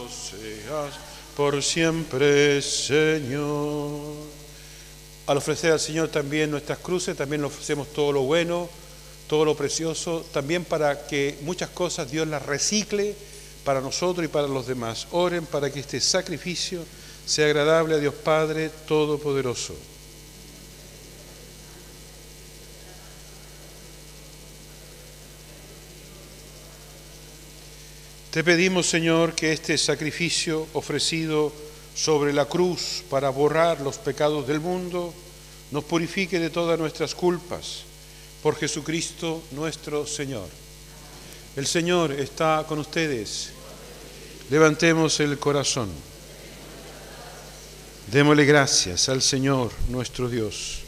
seas por siempre, Señor. Al ofrecer al Señor también nuestras cruces, también le ofrecemos todo lo bueno, todo lo precioso, también para que muchas cosas Dios las recicle para nosotros y para los demás. Oren para que este sacrificio sea agradable a Dios Padre Todopoderoso. Te pedimos, Señor, que este sacrificio ofrecido sobre la cruz para borrar los pecados del mundo nos purifique de todas nuestras culpas. Por Jesucristo nuestro Señor. El Señor está con ustedes. Levantemos el corazón. Démosle gracias al Señor nuestro Dios.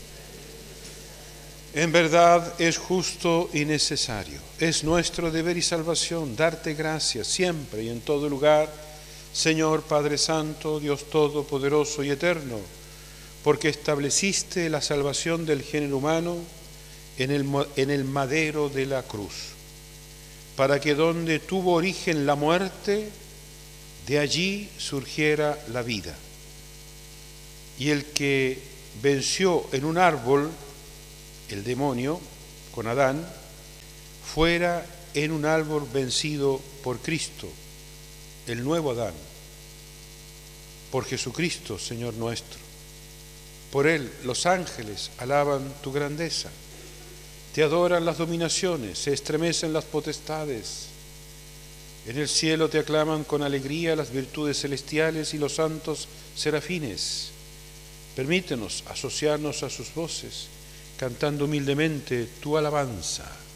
En verdad es justo y necesario. Es nuestro deber y salvación darte gracias siempre y en todo lugar, Señor Padre Santo, Dios Todopoderoso y Eterno, porque estableciste la salvación del género humano en el madero de la cruz, para que donde tuvo origen la muerte, de allí surgiera la vida. Y el que venció en un árbol, el demonio, con Adán, fuera en un árbol vencido por Cristo, el nuevo Adán, por Jesucristo, Señor nuestro. Por Él los ángeles alaban tu grandeza, te adoran las dominaciones, se estremecen las potestades. En el cielo te aclaman con alegría las virtudes celestiales y los santos serafines. Permítenos asociarnos a sus voces, cantando humildemente tu alabanza.